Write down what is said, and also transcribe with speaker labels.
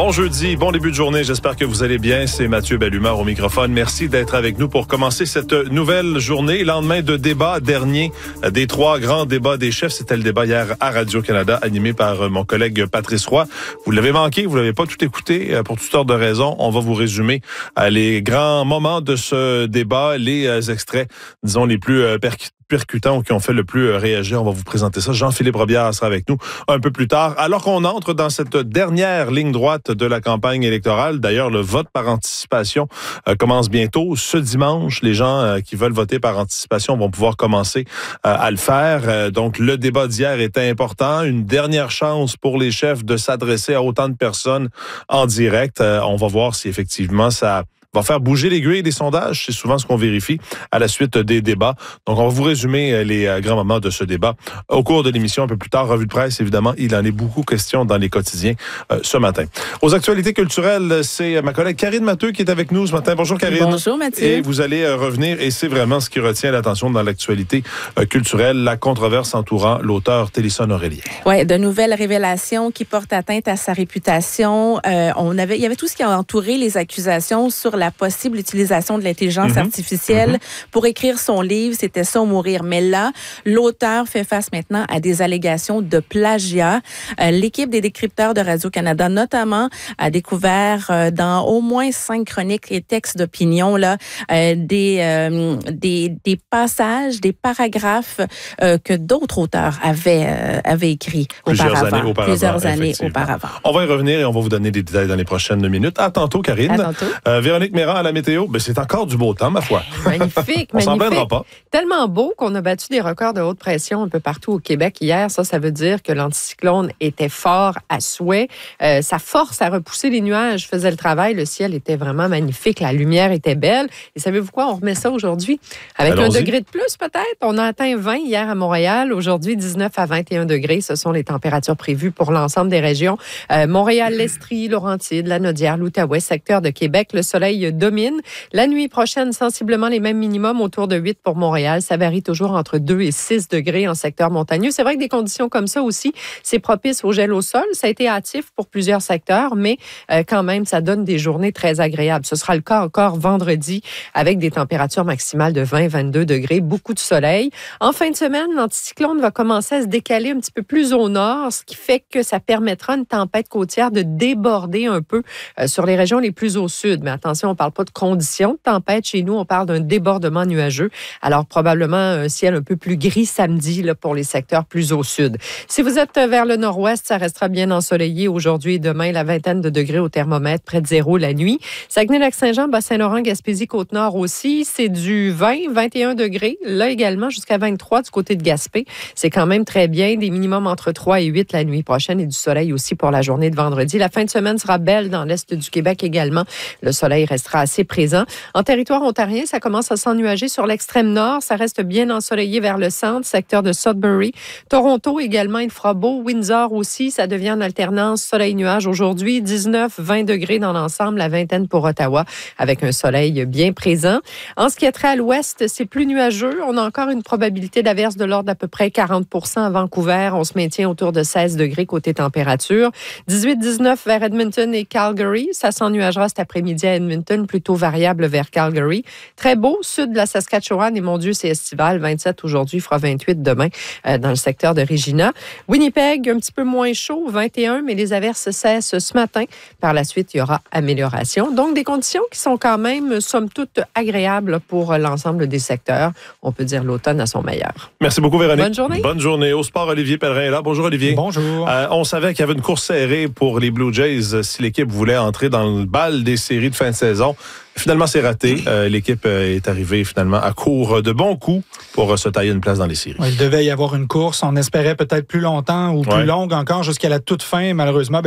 Speaker 1: Bon jeudi, bon début de journée. J'espère que vous allez bien. C'est Mathieu Bellumeur au microphone. Merci d'être avec nous pour commencer cette nouvelle journée. Lendemain de débat dernier des 3 grands débats des chefs. C'était le débat hier à Radio-Canada, animé par mon collègue Patrice Roy. Vous l'avez manqué, vous l'avez pas tout écouté pour toutes sortes de raisons. On va vous résumer les grands moments de ce débat, les extraits, disons, les plus percutants ou qui ont fait le plus réagir. On va vous présenter ça. Jean-Philippe Robillard sera avec nous un peu plus tard. Alors qu'on entre dans cette dernière ligne droite de la campagne électorale, d'ailleurs, le vote par anticipation commence bientôt. Ce dimanche, les gens qui veulent voter par anticipation vont pouvoir commencer à le faire. Donc, le débat d'hier était important. Une dernière chance pour les chefs de s'adresser à autant de personnes en direct. On va voir si effectivement ça va faire bouger l'aiguille des sondages. C'est souvent ce qu'on vérifie à la suite des débats. Donc, on va vous résumer les grands moments de ce débat au cours de l'émission un peu plus tard. Revue de presse, évidemment, il en est beaucoup question dans les quotidiens ce matin. Aux actualités culturelles, c'est ma collègue Karine Matteux qui est avec nous ce matin. Bonjour Karine.
Speaker 2: Bonjour Mathieu.
Speaker 1: Et vous allez revenir, et c'est vraiment ce qui retient l'attention dans l'actualité culturelle, la controverse entourant l'auteur Télisson Aurélien.
Speaker 2: Oui, de nouvelles révélations qui portent atteinte à sa réputation. Il y avait tout ce qui a entouré les accusations sur la possible utilisation de l'intelligence artificielle pour écrire son livre. C'était ça ou mourir. Mais là, l'auteur fait face maintenant à des allégations de plagiat. L'équipe des décrypteurs de Radio-Canada, notamment, a découvert dans au moins 5 chroniques et textes d'opinion là des passages, des paragraphes que d'autres auteurs avaient écrits plusieurs années auparavant.
Speaker 1: On va y revenir et on va vous donner des détails dans les prochaines minutes. À tantôt, Karine.
Speaker 2: À tantôt.
Speaker 1: Véronique Méran à la météo, c'est encore du beau temps, ma foi.
Speaker 3: Magnifique,
Speaker 1: On s'en plaindra pas.
Speaker 3: Tellement beau qu'on a battu des records de haute pression un peu partout au Québec hier. Ça veut dire que l'anticyclone était fort à souhait. Sa force à repousser les nuages faisait le travail. Le ciel était vraiment magnifique. La lumière était belle. Et savez-vous quoi? On remet ça aujourd'hui avec
Speaker 1: Allons-y.
Speaker 3: 1 degré de plus, peut-être. On a atteint 20 hier à Montréal. Aujourd'hui, 19 à 21 degrés. Ce sont les températures prévues pour l'ensemble des régions. Montréal, l'Estrie, Laurentides, la Naudière, l'Outaouais, secteur de Québec. Le soleil domine. La nuit prochaine, sensiblement les mêmes minimums, autour de 8 pour Montréal. Ça varie toujours entre 2 et 6 degrés en secteur montagneux. C'est vrai que des conditions comme ça aussi, c'est propice au gel au sol. Ça a été hâtif pour plusieurs secteurs, mais quand même, ça donne des journées très agréables. Ce sera le cas encore vendredi avec des températures maximales de 20-22 degrés, beaucoup de soleil. En fin de semaine, l'anticyclone va commencer à se décaler un petit peu plus au nord, ce qui fait que ça permettra à une tempête côtière de déborder un peu sur les régions les plus au sud. Mais attention, on ne parle pas de conditions de tempête. Chez nous, on parle d'un débordement nuageux. Alors, probablement un ciel un peu plus gris samedi là, pour les secteurs plus au sud. Si vous êtes vers le nord-ouest, ça restera bien ensoleillé aujourd'hui et demain, la vingtaine de degrés au thermomètre, près de 0 la nuit. Saguenay-Lac-Saint-Jean, Bas-Saint-Laurent, Gaspésie, Côte-Nord aussi, c'est du 20-21 degrés. Là également, jusqu'à 23 du côté de Gaspé. C'est quand même très bien. Des minimums entre 3 et 8 la nuit prochaine et du soleil aussi pour la journée de vendredi. La fin de semaine sera belle dans l'est du Québec également. Le soleil restera assez présent. En territoire ontarien, ça commence à s'ennuager sur l'extrême nord. Ça reste bien ensoleillé vers le centre, secteur de Sudbury. Toronto également, il fera beau. Windsor aussi, ça devient en alternance soleil-nuage aujourd'hui. 19-20 degrés dans l'ensemble, la vingtaine pour Ottawa, avec un soleil bien présent. En ce qui a trait à l'ouest, c'est plus nuageux. On a encore une probabilité d'averse de l'ordre d'à peu près 40 % à Vancouver. On se maintient autour de 16 degrés côté température. 18-19 vers Edmonton et Calgary. Ça s'ennuagera cet après-midi à Edmonton, plutôt variable vers Calgary. Très beau, sud de la Saskatchewan, et mon Dieu, c'est estival. 27 aujourd'hui, fera 28 demain dans le secteur de Regina. Winnipeg, un petit peu moins chaud, 21, mais les averses cessent ce matin. Par la suite, il y aura amélioration. Donc, des conditions qui sont quand même, somme toute, agréables pour l'ensemble des secteurs. On peut dire l'automne à son meilleur.
Speaker 1: Merci beaucoup, Véronique.
Speaker 3: Bonne journée.
Speaker 1: Bonne journée. Au sport, Olivier Pellerin est là. Bonjour, Olivier.
Speaker 4: Bonjour.
Speaker 1: On savait qu'il y avait une course serrée pour les Blue Jays si l'équipe voulait entrer dans le bal des séries de fin de saison. Finalement, c'est raté. L'équipe est arrivée finalement à court de bons coups pour se tailler une place dans les séries.
Speaker 4: Il devait y avoir une course. On espérait peut-être plus longtemps ou plus longue encore jusqu'à la toute fin. Malheureusement,